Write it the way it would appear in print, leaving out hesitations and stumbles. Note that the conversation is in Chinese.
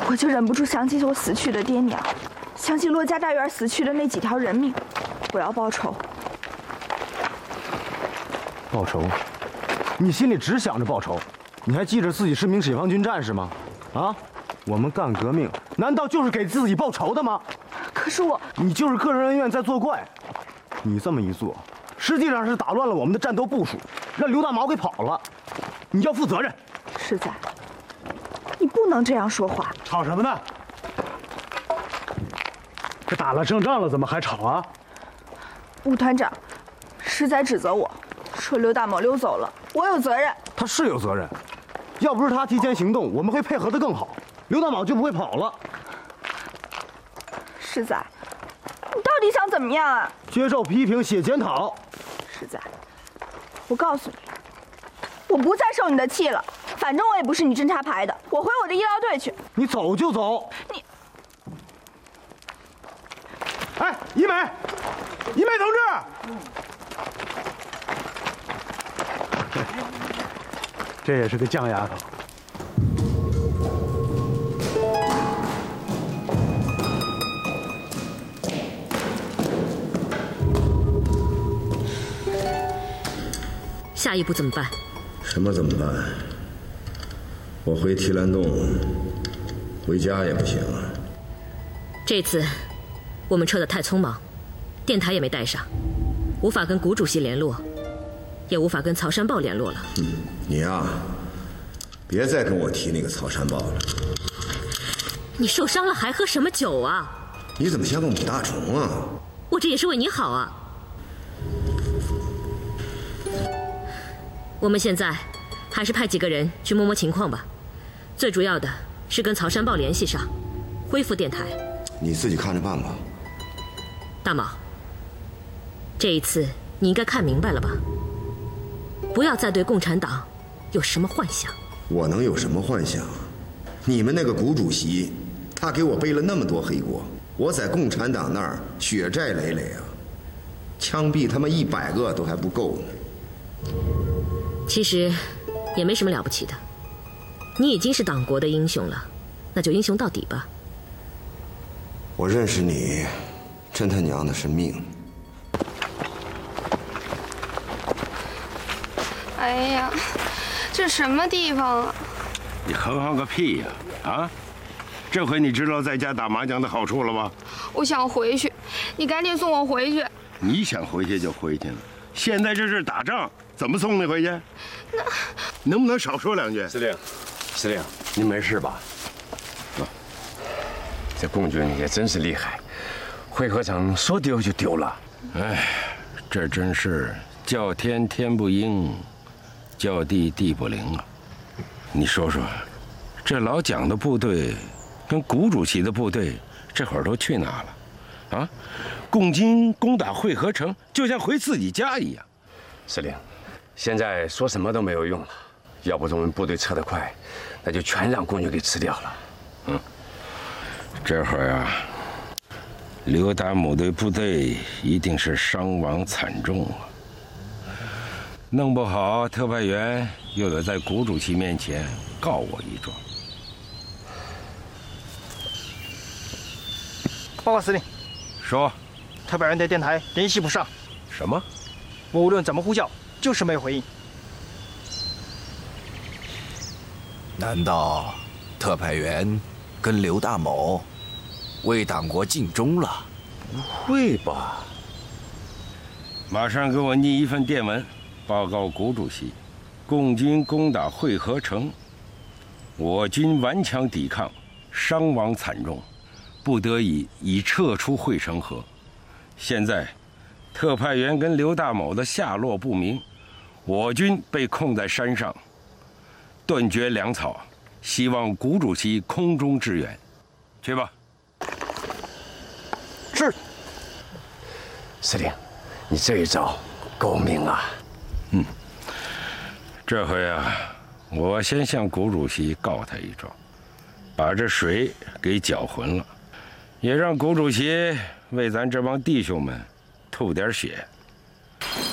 我就忍不住想起我死去的爹娘，想起骆家大院死去的那几条人命，我要报仇。 报仇？你心里只想着报仇，你还记着自己是名解放军战士吗？啊，我们干革命，难道就是给自己报仇的吗？ 可是我， 你就是个人恩怨在作怪。你这么一做，实际上是打乱了我们的战斗部署，让刘大毛给跑了，你要负责任。 世仔，你不能这样说话。 吵什么呢？这打了胜仗了，怎么还吵啊？ 吴团长，世仔指责我说刘大毛溜走了，我有责任。 他是有责任，要不是他提前行动，我们会配合得更好，刘大毛就不会跑了。 世仔，你到底想怎么样啊？ 接受批评，写检讨。 世仔，我告诉你，我不再受你的气了。反正我也不是你侦察排的，我回我的医疗队去。 你走就走。 你， 哎，一美同志，这也是个犟丫头。 下一步怎么办？ 什么怎么办？我回提篮洞，回家也不行啊。 这次我们撤得太匆忙，电台也没带上，无法跟谷主席联络，也无法跟曹山报联络了。 你呀，别再跟我提那个曹山报了。 你受伤了还喝什么酒啊？ 你怎么像个母大虫啊？ 我这也是为你好啊。我们现在还是派几个人去摸摸情况吧，最主要的是跟曹山报联系上，恢复电台。 你自己看着办吧。 大毛，这一次你应该看明白了吧？不要再对共产党有什么幻想。 我能有什么幻想？你们那个谷主席，他给我背了那么多黑锅，我在共产党那儿血债累累啊，枪毙他们100个都还不够呢。 其实也没什么了不起的，你已经是党国的英雄了，那就英雄到底吧。 我认识你，真他娘的是命。 哎呀，这什么地方啊？ 你哼哼个屁呀！啊，这回你知道在家打麻将的好处了吧？ 我想回去，你赶紧送我回去。 你想回去就回去了，现在这是打仗，怎么送你回去？能不能少说两句？ 司令，您没事吧？这共军也真是厉害，会合场说丢就丢了。 哎，这真是叫天天不应，叫地地不灵啊！你说说，这老蒋的部队跟谷主席的部队这会儿都去哪了？啊，共军攻打会合城，就像回自己家一样。 司令，现在说什么都没有用了，要不是我们部队撤得快，那就全让共军给吃掉了。 这会儿啊，刘达某的部队一定是伤亡惨重啊，弄不好特派员又得在谷主席面前告我一状。 报告司令， 说， 特派员的电台联系不上。 什么？ 我无论怎么呼叫，就是没有回应。 难道特派员跟刘大某为党国尽忠了？ 不会吧？ 马上给我拟一份电文，报告谷主席，共军攻打会合城，我军顽强抵抗，伤亡惨重，不得已撤出会城河。现在，特派员跟刘大某的下落不明，我军被控在山上，断绝粮草，希望谷主席空中支援。去吧。 是。 司令，你这一招够命啊！ 这回啊，我先向谷主席告他一状，把这水给搅浑了，也让谷主席为咱这帮弟兄们吐点血。